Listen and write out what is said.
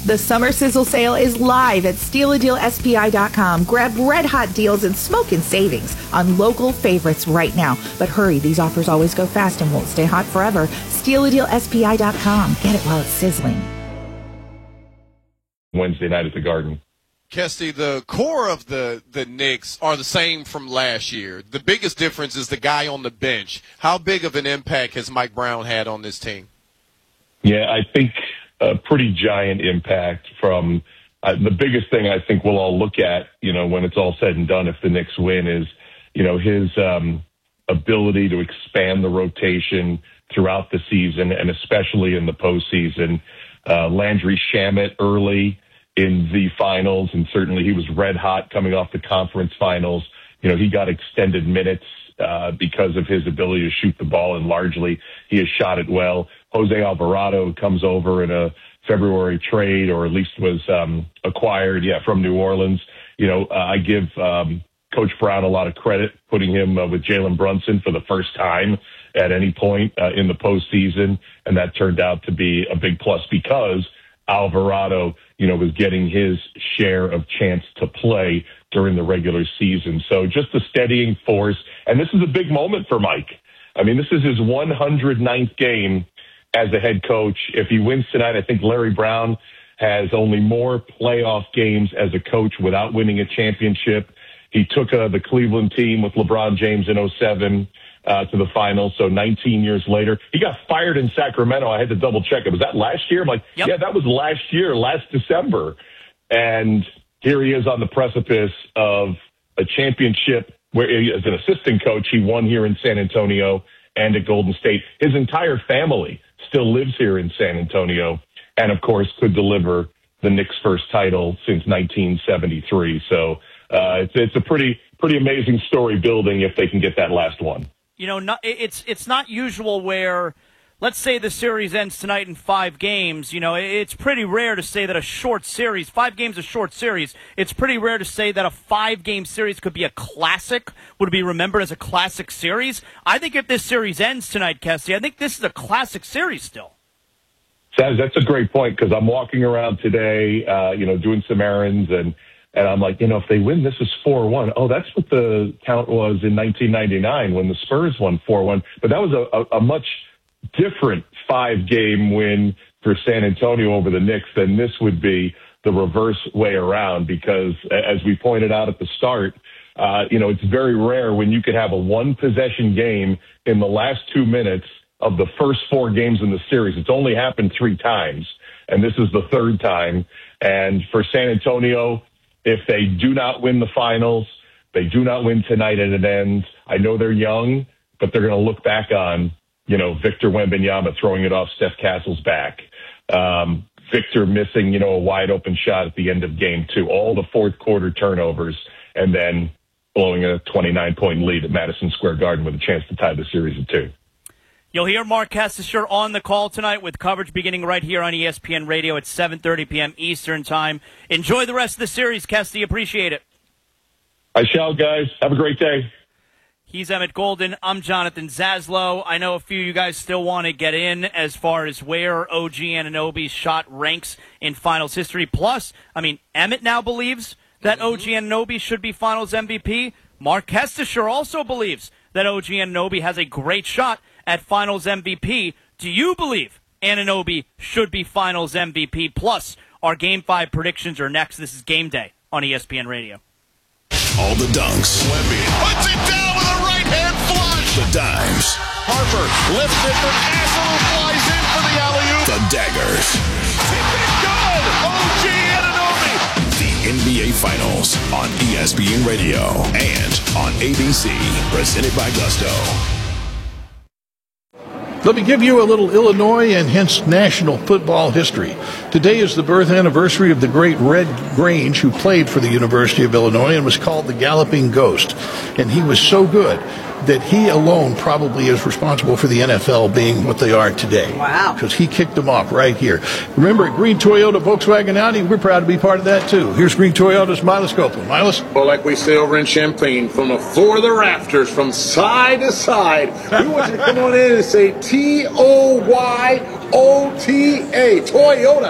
The Summer Sizzle Sale is live at StealADealSPI.com. Grab red-hot deals and smoking savings on local favorites right now. But hurry, these offers always go fast and won't stay hot forever. StealADealSPI.com. Get it while it's sizzling. Wednesday night at the Garden. Kesty, the core of the Knicks are the same from last year. The biggest difference is the guy on the bench. How big of an impact has Mike Brown had on this team? Yeah, I think a pretty giant impact from the biggest thing I think we'll all look at, when it's all said and done, if the Knicks win, is, his ability to expand the rotation throughout the season and especially in the postseason. Landry Shamet early in the finals, and certainly he was red hot coming off the conference finals. He got extended minutes because of his ability to shoot the ball, and largely he has shot it well. Jose Alvarado comes over in a February trade, or at least was acquired, from New Orleans. I give Coach Brown a lot of credit, putting him with Jalen Brunson for the first time at any point in the postseason, and that turned out to be a big plus because Alvarado, was getting his share of chance to play during the regular season. So just a steadying force. And this is a big moment for Mike. I mean, this is his 109th game as a head coach. If he wins tonight, I think Larry Brown has only more playoff games as a coach without winning a championship. He took the Cleveland team with LeBron James in 2007 to the finals. So 19 years later, he got fired in Sacramento. I had to double check it. Was that last year? I'm like, yep. Yeah, that was last year, last December. And here he is on the precipice of a championship where, as an assistant coach, he won here in San Antonio and at Golden State. His entire family still lives here in San Antonio, and of course could deliver the Knicks' first title since 1973. So it's a pretty amazing story building if they can get that last one. It's not usual where, let's say the series ends tonight in 5 games. It's pretty rare to say that a short series, 5 games a short series, it's pretty rare to say that a 5-game series could be a classic, would be remembered as a classic series. I think if this series ends tonight, Kesty, I think this is a classic series still. That's a great point, because I'm walking around today, doing some errands, and I'm like, if they win, this is 4-1. Oh, that's what the count was in 1999 when the Spurs won 4-1. But that was a much different 5-game win for San Antonio over the Knicks than this would be the reverse way around, because as we pointed out at the start, it's very rare when you could have a 1-possession game in the last 2 minutes of the first 4 games in the series. It's only happened 3 times, and this is the 3rd time. And for San Antonio, if they do not win the finals, they do not win tonight and it ends, I know they're young, but they're going to look back on, Victor Wembanyama throwing it off Steph Castle's back. Victor missing, a wide open shot at the end of game 2, all the fourth quarter turnovers, and then blowing a 29-point lead at Madison Square Garden with a chance to tie the series at 2. You'll hear Mark Kestecher on the call tonight with coverage beginning right here on ESPN Radio at 7:30 p.m. Eastern Time. Enjoy the rest of the series, Kesty. Appreciate it. I shall, guys. Have a great day. He's Emmett Golden. I'm Jonathan Zaslow. I know a few of you guys still want to get in as far as where OG Anunoby's shot ranks in finals history. Plus, Emmett now believes that OG Anunoby should be finals MVP. Mark Kestecher also believes that OG Anunoby has a great shot at finals MVP. Do you believe Anunoby should be finals MVP? Plus, our Game 5 predictions are next. This is Game Day on ESPN Radio. All the dunks. Wemby puts it down with a right-hand flush. The dimes. Harper lifts it for Castle, who flies in for the alley-oop. The daggers. Good! OG Anunoby! The NBA Finals on ESPN Radio and on ABC. Presented by Gusto. Let me give you a little Illinois and hence national football history. Today is the birth anniversary of the great Red Grange, who played for the University of Illinois and was called the Galloping Ghost. And he was so good that he alone probably is responsible for the NFL being what they are today. Wow. Because he kicked them off right here. Remember, at Green Toyota, Volkswagen, Audi, we're proud to be part of that too. Here's Green Toyota's Miles Copeland. Miles? Well, like we say over in Champaign, from the floor of the rafters, from side to side, we want you to come on in and say Toyota, Toyota.